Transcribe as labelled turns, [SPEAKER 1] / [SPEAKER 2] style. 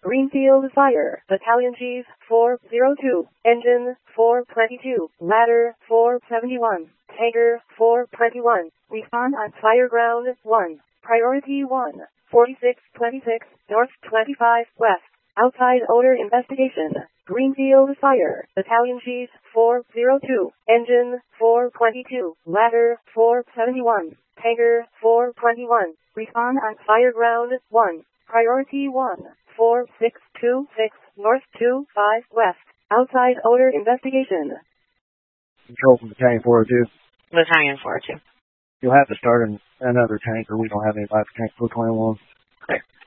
[SPEAKER 1] Greenfield Fire, Battalion Chief 402, Engine 422, Ladder 471, Tanker 421, Respawn on Fireground 1, Priority 1, 4626, North 25 West, Outside Odor Investigation, Greenfield Fire, Battalion Chief 402, Engine 422, Ladder 471, Tanker 421, Respawn on Fireground 1, Priority 1, 4626, North 25 West, Outside Odor Investigation.
[SPEAKER 2] Control from Battalion 402.
[SPEAKER 3] Battalion 402.
[SPEAKER 2] You'll have to start another tanker. We don't have any live tank for 21.
[SPEAKER 3] Clear.